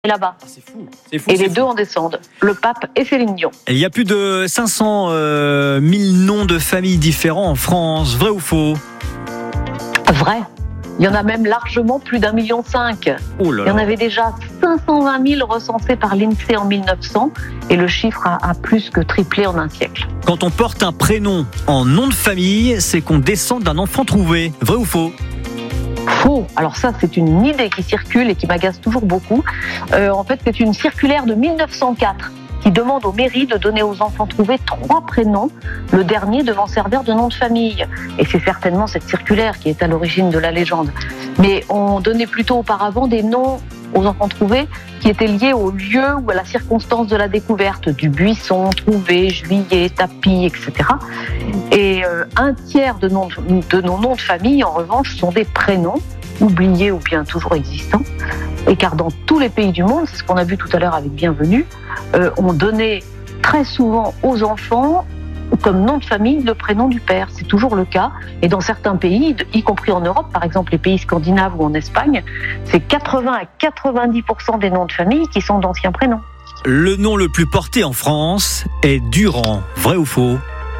là-bas. C'est fou. C'est fou. Et c'est les fou. deux en descendent, le pape et Céline Dion. Il y a plus de 500 000 noms de familles différents en France. Vrai ou faux? Vrai. Il y en a même largement plus d'1,5 million. Oh là Il y en là. avait déjà 520 000 recensés par l'INSEE en 1900 et le chiffre a plus que triplé en un siècle. Quand on porte un prénom en nom de famille, c'est qu'on descend d'un enfant trouvé. Vrai ou faux? Faux. Alors ça, c'est une idée qui circule et qui m'agace toujours beaucoup. En fait, c'est une circulaire de 1904 qui demande aux mairies de donner aux enfants trouvés 3 prénoms, le dernier devant servir de nom de famille. Et c'est certainement cette circulaire qui est à l'origine de la légende. Mais on donnait plutôt auparavant des noms aux enfants trouvés qui étaient liés au lieu ou à la circonstance de la découverte, du buisson, trouvé, juillet, tapis, etc. Et un tiers de nos noms de famille, en revanche, sont des prénoms, oubliés ou bien toujours existants. Et car dans tous les pays du monde, c'est ce qu'on a vu tout à l'heure avec Bienvenue, on donnait très souvent aux enfants comme nom de famille le prénom du père. C'est toujours le cas. Et dans certains pays, y compris en Europe, par exemple les pays scandinaves ou en Espagne, c'est 80 à 90% des noms de famille qui sont d'anciens prénoms. Le nom le plus porté en France est Durand. Vrai ou faux?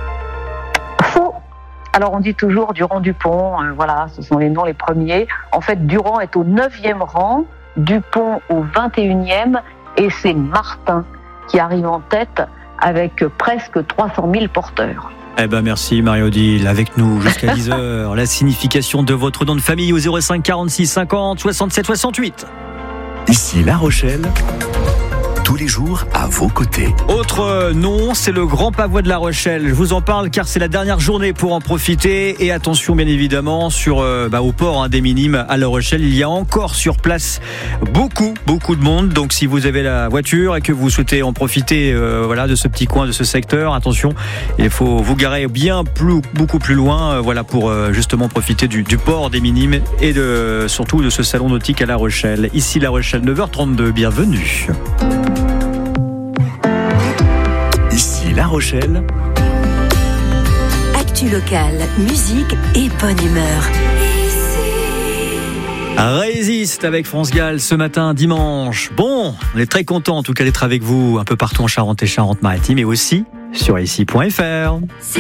Faux. Alors on dit toujours Durand-Dupont, voilà, ce sont les noms les premiers. En fait, Durand est au 9e rang, Dupont au 21e, et c'est Martin qui arrive en tête avec presque 300 000 porteurs. Eh ben merci Marie-Odile, avec nous jusqu'à 10h. La signification de votre nom de famille au 05 46 50 67 68. Ici La Rochelle, tous les jours à vos côtés. Autre nom, c'est le Grand Pavois de La Rochelle. Je vous en parle car c'est la dernière journée pour en profiter. Et attention bien évidemment au port des Minimes à La Rochelle. Il y a encore sur place beaucoup de monde. Donc si vous avez la voiture et que vous souhaitez en profiter de ce petit coin, de ce secteur, attention, il faut vous garer beaucoup plus loin pour justement profiter du port des Minimes et surtout de ce salon nautique à La Rochelle. Ici La Rochelle, 9h32, bienvenue. Ici La Rochelle. Actu locale, musique et bonne humeur. Résiste avec France Gall ce matin, dimanche. Bon, on est très content en tout cas d'être avec vous un peu partout en Charente et Charente-Maritime et aussi sur ici.fr.